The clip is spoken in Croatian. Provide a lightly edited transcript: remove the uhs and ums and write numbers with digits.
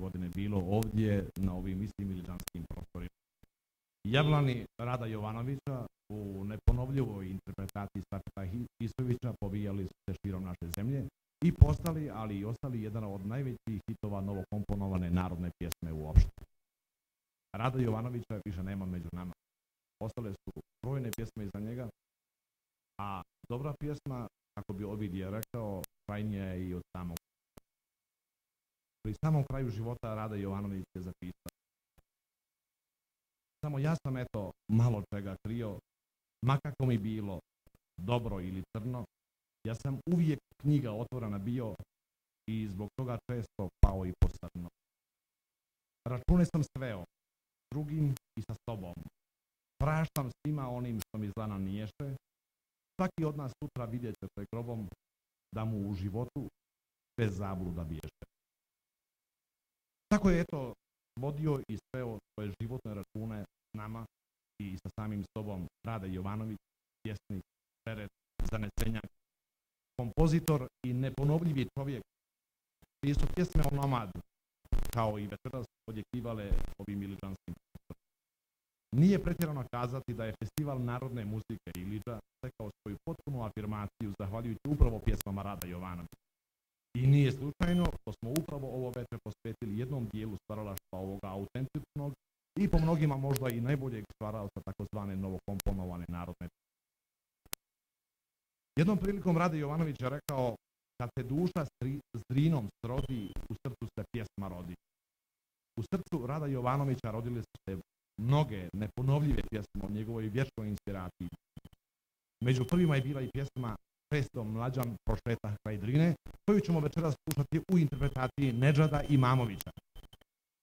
godine bilo ovdje na ovim istim iličanskim prostorima. Jablani Rada Jovanovića u neponovljivoj interpretaciji Stefana Isovića pobijali su se širom naše zemlje i postali, ali i ostali jedan od najvećih hitova novokomponovane narodne pjesme uopšte. Rada Jovanovića više nema među nama. Ostale su brojne pjesme iza njega, a dobra pjesma, kako bi Ovidije rekao, krajnija je i od samog. Pri samom kraju života Rada Jovanović je zapisao: samo ja sam eto malo čega krio, ma kako mi bilo, dobro ili crno, ja sam uvijek knjiga otvorena bio i zbog toga često pao i posrno. Račune sam sveo, drugim i sa sobom. Praštam svima onim što mi zla naniješe, svaki od nas sutra vidjet će pred grobom da mu u životu bez zabluda bježe. Tako je eto vodio i sveo svoje životne račune s nama i sa samim sobom Rada Jovanović, pjesnik, peret, zanesenjak, kompozitor i neponovljivi čovjek, čiji su pjesme o nomadu, kao i večeras odjekivale ovim iličanskim prostorima. Nije pretjerano kazati da je Festival narodne muzike Iliča stekao svoju potpunu afirmaciju zahvaljujući upravo pjesmama Rada Jovanovića. I nije slučajno što smo upravo ovo večer posvetili jednom dijelu stvaralaštva ovoga autentičnog i po mnogima možda i najboljeg stvaralca takozvane novokomponovane narodne. Jednom prilikom Rade Jovanović je rekao: kad se duša s drinom srodi, u srcu se pjesma rodi. U srcu Rada Jovanovića rodile su se mnoge neponovljive pjesme o njegovoj vječnoj inspiraciji. Među prvima je bila i pjesma Često mlađan prošeta kraj Drine, koju ćemo večeras slušati u interpretaciji Nedžada Imamovića.